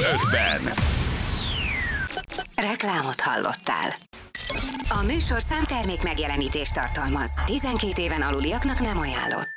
5-ben. Reklámot hallottál. A műsorszám termék megjelenítést tartalmaz. 12 éven aluliaknak nem ajánlott.